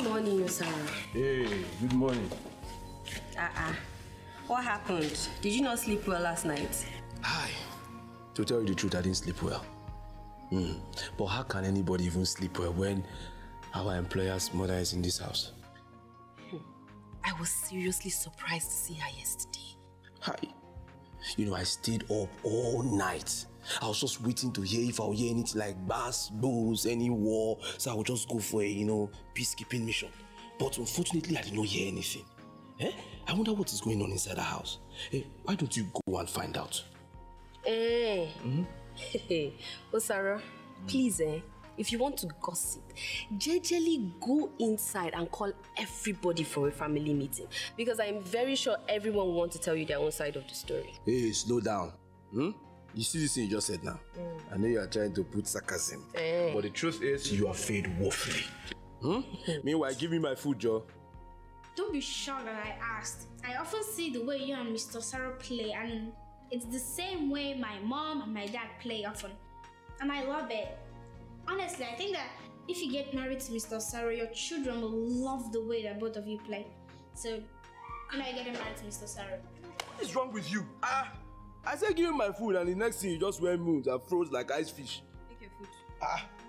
Good morning, Sarah. Hey, good morning. What happened? Did you not sleep well last night? Hi. To tell you the truth, I didn't sleep well. But how can anybody even sleep well when our employer's mother is in this house? I was seriously surprised to see her yesterday. Hi. You know, I stayed up all night. I was just waiting to hear if I'll hear anything like bass, bulls, any war. So I would just go for a, peacekeeping mission. But unfortunately, I did not hear anything. I wonder what is going on inside the house. Why don't you go and find out? Oh, Sarah, please, if you want to gossip, jejely go inside and call everybody for a family meeting. Because I am very sure everyone wants to tell you their own side of the story. Hey, slow down. You see this thing you just said now? I know you are trying to put sarcasm. But the truth is, you are failed woefully. Meanwhile, give me my food, Joe. Don't be shocked that I asked. I often see the way you and Mr. Sarah play, and it's the same way my mom and my dad play often. And I love it. Honestly, I think that if you get married to Mr. Sarah, your children will love the way that both of you play. So, when are you getting married to Mr. Sarah? What is wrong with you? I said give me my food and the next thing you just went moons and froze like ice fish. Take your food.